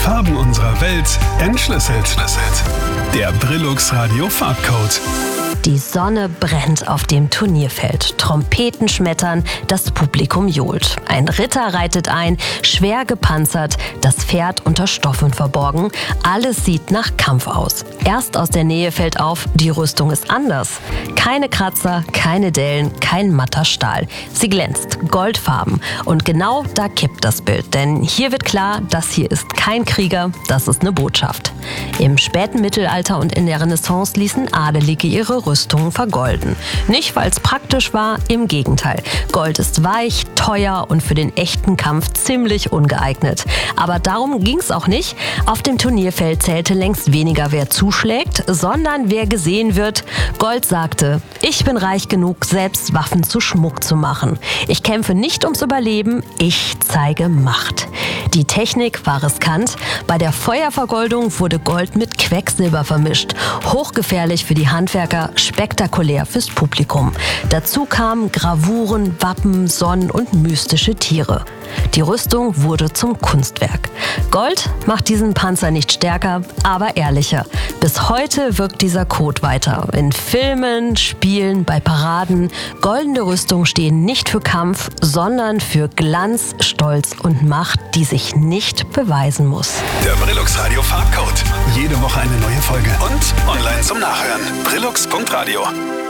Farben unserer Welt entschlüsselt. Der Brillux Radio Farbcode. Die Sonne brennt auf dem Turnierfeld. Trompeten schmettern, das Publikum johlt. Ein Ritter reitet ein, schwer gepanzert, das Pferd unter Stoffen verborgen. Alles sieht nach Kampf aus. Erst aus der Nähe fällt auf, die Rüstung ist anders. Keine Kratzer, keine Dellen, kein matter Stahl. Sie glänzt, goldfarben. Und genau da kippt das Bild. Denn hier wird klar, das hier ist kein Krieger, das ist eine Botschaft. Im späten Mittelalter und in der Renaissance ließen Adelige ihre Rüstungen vergolden. Nicht, weil es praktisch war, im Gegenteil. Gold ist weich, teuer und für den echten Kampf ziemlich ungeeignet. Aber darum ging es auch nicht. Auf dem Turnierfeld zählte längst weniger, wer zuschlägt, sondern wer gesehen wird. Gold sagte: Ich bin reich genug, selbst Waffen zu Schmuck zu machen. Ich kämpfe nicht ums Überleben, ich zeige Macht. Die Technik war riskant. Bei der Feuervergoldung wurde Gold mit Quecksilber vermischt. Hochgefährlich für die Handwerker, spektakulär fürs Publikum. Dazu kamen Gravuren, Wappen, Sonnen und mystische Tiere. Die Rüstung wurde zum Kunstwerk. Gold macht diesen Panzer nicht stärker, aber ehrlicher. Bis heute wirkt dieser Code weiter. In Filmen, Spielen, bei Paraden. Goldene Rüstungen stehen nicht für Kampf, sondern für Glanz, Stolz und Macht, die sich nicht beweisen muss. Der Brillux Radio Farbcode. Jede Woche eine neue Folge und online zum Nachhören. Brillux.radio.